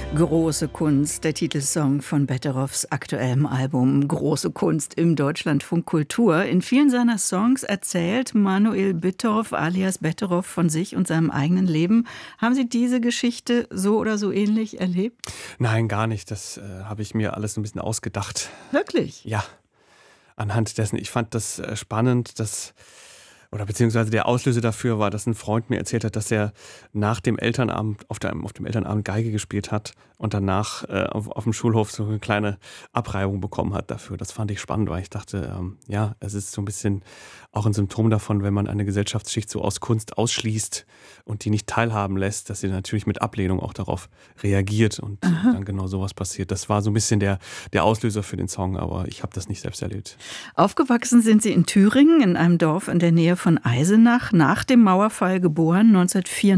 Große Kunst, der Titelsong von Betteroffs aktuellem Album Große Kunst im Deutschlandfunk Kultur. In vielen seiner Songs erzählt Manuel Bütterhoff alias Betteroff von sich und seinem eigenen Leben. Haben Sie diese Geschichte so oder so ähnlich erlebt? Nein, gar nicht. Das habe ich mir alles ein bisschen ausgedacht. Wirklich? Ja, anhand dessen. Ich fand das spannend, oder beziehungsweise der Auslöser dafür war, dass ein Freund mir erzählt hat, dass er nach dem Elternabend, auf dem Elternabend Geige gespielt hat und danach auf dem Schulhof so eine kleine Abreibung bekommen hat dafür. Das fand ich spannend, weil ich dachte, ja, es ist so ein bisschen auch ein Symptom davon, wenn man eine Gesellschaftsschicht so aus Kunst ausschließt und die nicht teilhaben lässt, dass sie natürlich mit Ablehnung auch darauf reagiert und dann genau sowas passiert. Das war so ein bisschen der Auslöser für den Song, aber ich habe das nicht selbst erlebt. Aufgewachsen sind Sie in Thüringen, in einem Dorf in der Nähe von Eisenach, nach dem Mauerfall geboren, 1984.